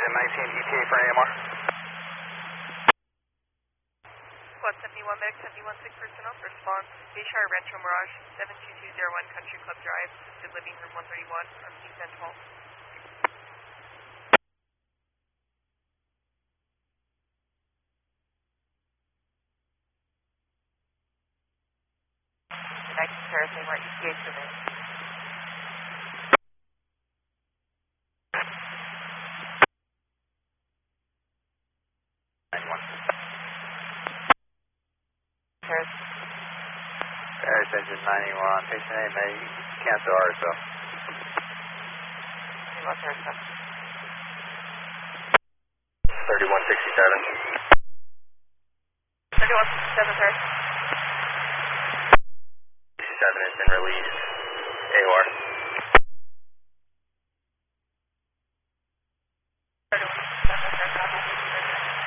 19 ETA for AMR. Squad 71 Medic 716 personnel for response. Bayshire Rancho Mirage 72201 Country Club Drive, assisted living room 131 on East End Hall. Next Paris AMR ETA for me. Paris. Paris engine 91, patient A may cancel RSO. 3167. 3167, Paris. 67 has been released. AOR.